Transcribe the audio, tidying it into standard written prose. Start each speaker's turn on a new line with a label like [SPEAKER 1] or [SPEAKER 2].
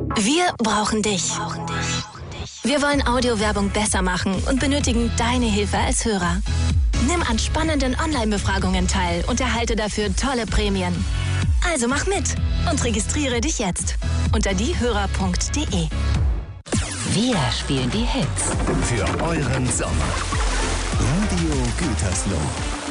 [SPEAKER 1] Wir brauchen dich. Wir wollen Audiowerbung besser machen und benötigen deine Hilfe als Hörer. Nimm an spannenden Online-Befragungen teil und erhalte dafür tolle Prämien. Also mach mit und registriere dich jetzt unter diehörer.de.
[SPEAKER 2] Wir spielen die Hits
[SPEAKER 3] für euren Sommer. Radio Gütersloh.